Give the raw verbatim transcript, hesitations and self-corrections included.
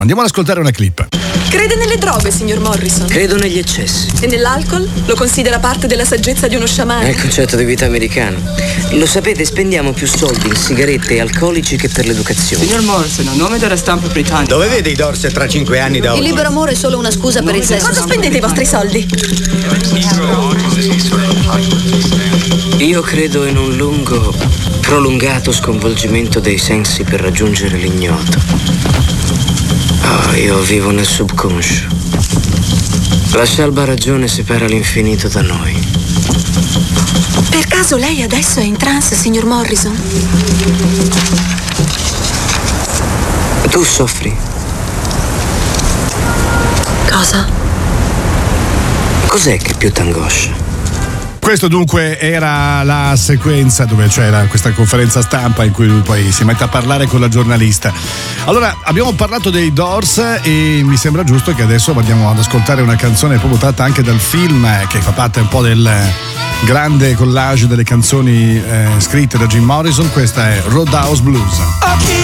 Andiamo ad ascoltare una clip. Crede nelle droghe, signor Morrison? Credo negli eccessi. E nell'alcol? Lo considera parte della saggezza di uno sciamano? È il concetto di vita americano. Lo sapete, spendiamo più soldi in sigarette e alcolici che per l'educazione. Signor Morrison, a nome della stampa britannica. Dove vede i Dorset tra cinque anni da oggi? Il libero amore è solo una scusa per il sesso. Cosa spendete i vostri soldi? Io credo in un lungo, prolungato sconvolgimento dei sensi per raggiungere l'ignoto. Oh, io vivo nel subconscio. La scialba ragione separa l'infinito da noi. Per caso lei adesso è in trance, signor Morrison? Tu soffri? Cosa? Cos'è che più t'angoscia? Questo dunque era la sequenza dove c'era questa conferenza stampa in cui lui poi si mette a parlare con la giornalista. Allora, abbiamo parlato dei Doors e mi sembra giusto che adesso andiamo ad ascoltare una canzone proprio tratta anche dal film, che fa parte un po' del grande collage delle canzoni eh, scritte da Jim Morrison. Questa è Roadhouse Blues.